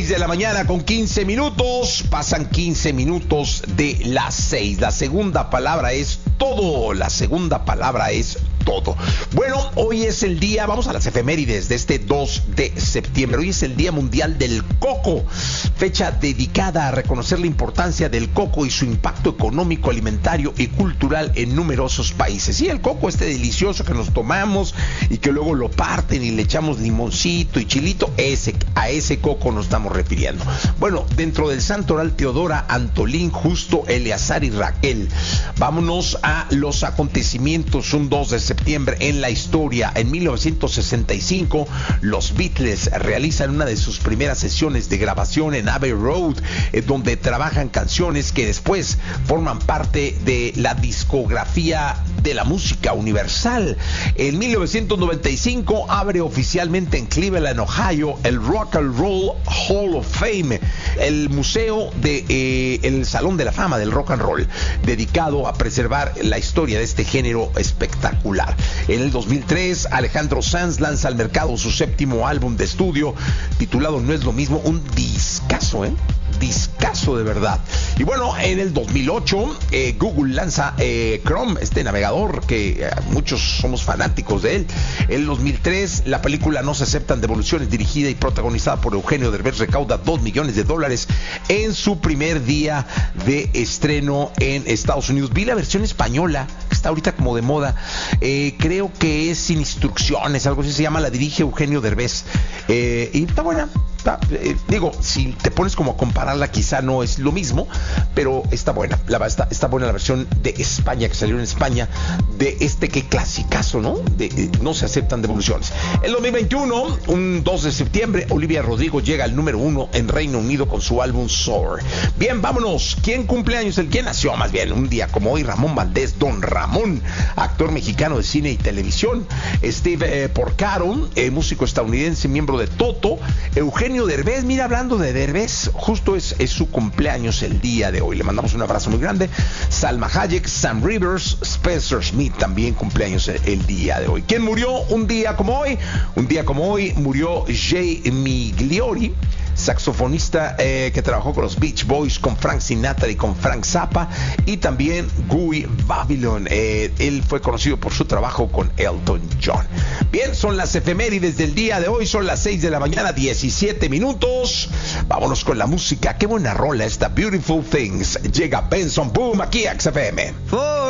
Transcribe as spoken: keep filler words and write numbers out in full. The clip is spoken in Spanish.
seis de la mañana con quince minutos. Pasan quince minutos de las seis. La segunda palabra es todo. La segunda palabra es todo. Bueno, hoy es el día, vamos a las efemérides de este dos de septiembre. Hoy es el Día Mundial del Coco, fecha dedicada a reconocer la importancia del coco y su impacto económico, alimentario y cultural en numerosos países. Y el coco, este delicioso que nos tomamos y que luego lo parten y le echamos limoncito y chilito, ese, a ese coco nos estamos refiriendo. Bueno, dentro del santoral Teodora, Antolín, Justo, Eleazar y Raquel. Vámonos a los acontecimientos. Un dos de septiembre en la historia. En mil novecientos sesenta y cinco, los Beatles realizan una de sus primeras sesiones de grabación en Abbey Road, eh, donde trabajan canciones que después forman parte de la discografía de la música universal. En mil novecientos noventa y cinco abre oficialmente en Cleveland, Ohio, el Rock and Roll Hall of Fame, el museo de eh, el Salón de la Fama del Rock and Roll, dedicado a preservar la historia de este género espectacular. En el dos mil tres, Alejandro Sanz lanza al mercado su séptimo álbum de estudio, titulado No es lo mismo, un discazo, ¿eh? Discazo de verdad. Y bueno, en el dos mil ocho, eh, Google lanza eh, Chrome, este navegador que eh, muchos somos fanáticos de él. En el dos mil tres, la película No se aceptan devoluciones, dirigida y protagonizada por Eugenio Derbez, recauda dos millones de dólares en su primer día de estreno en Estados Unidos. Vi la versión española, que está ahorita como de moda. Eh, creo que es Sin Instrucciones, algo así se llama, la dirige Eugenio Derbez. Eh, y está buena. Está, eh, digo, si te pones como a compararla, quizá no es lo mismo, pero está buena. La, está, está buena la versión de España, que salió en España, de este que clasicazo, ¿no? De eh, No se aceptan devoluciones. El dos mil veintiuno, un dos de septiembre, Olivia Rodrigo llega al número uno en Reino Unido con su álbum Soar. Bien, vámonos. ¿Quién cumple años? El quién nació, más bien, un día como hoy, Ramón Valdés, Don Ramón, actor mexicano de cine y televisión. Steve eh, Porcaro, eh, músico estadounidense, miembro de Toto. Eugenio Derbez, mira, hablando de Derbez, justo es, es su cumpleaños el día de hoy. Le mandamos un abrazo muy grande. Salma Hayek, Sam Rivers, Spencer Smith también cumpleaños el, el día de hoy. ¿Quién murió un día como hoy? Un día como hoy murió Jay Migliori, saxofonista eh, que trabajó con los Beach Boys, con Frank Sinatra y con Frank Zappa, y también Guy Babylon. Eh, él fue conocido por su trabajo con Elton John. Bien, son las efemérides del día de hoy, son las seis de la mañana, diecisiete minutos. Vámonos con la música. Qué buena rola esta, Beautiful Things. Llega Benson Boom aquí a X F M.